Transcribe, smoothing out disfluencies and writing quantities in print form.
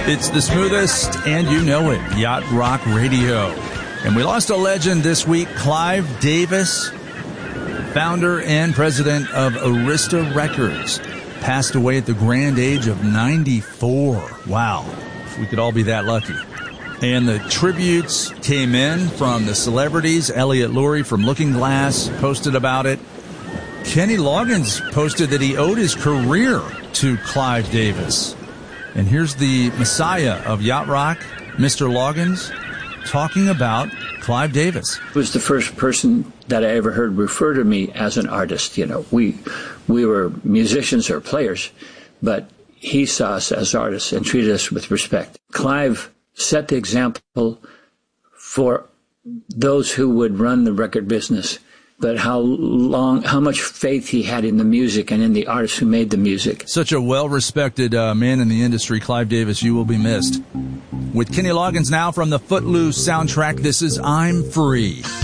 It's the smoothest, and you know it, Yacht Rock Radio. And we lost a legend this week, Clive Davis, founder and president of Arista Records, passed away at the grand age of 94. Wow, if we could all be that lucky. And the tributes came in from the celebrities. Elliot Lurie from Looking Glass posted about it. Kenny Loggins posted that he owed his career to Clive Davis. And here's the messiah of Yacht Rock, Mr. Loggins, talking about Clive Davis. He was the first person that I ever heard refer to me as an artist. You know, we were musicians or players, but he saw us as artists and treated us with respect. Clive set the example for those who would run the record business, but how much faith he had in the music and in the artists who made the music. Such a well-respected man in the industry, Clive Davis. You will be missed. With Kenny Loggins now from the Footloose soundtrack, this is I'm Free.